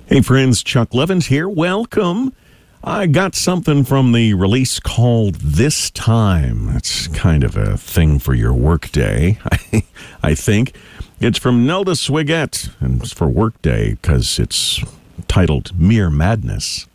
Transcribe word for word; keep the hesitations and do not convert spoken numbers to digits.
Hey friends, Chuck Levins here. Welcome. I got something from the release called This Time. It's kind of a thing for your workday, I, I think. It's from Nelda Swigert, and it's for workday because it's titled Mere Madness.